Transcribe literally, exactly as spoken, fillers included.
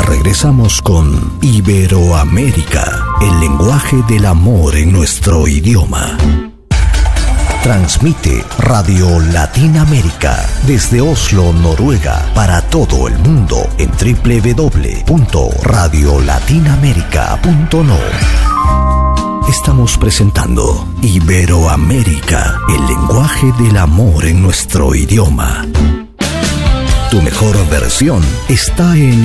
Ya regresamos con Iberoamérica, el lenguaje del amor en nuestro idioma. Transmite Radio Latinoamérica desde Oslo, Noruega, para todo el mundo en doble u doble u doble u punto radio latinoamérica punto no. Estamos presentando Iberoamérica, el lenguaje del amor en nuestro idioma. Tu mejor versión está en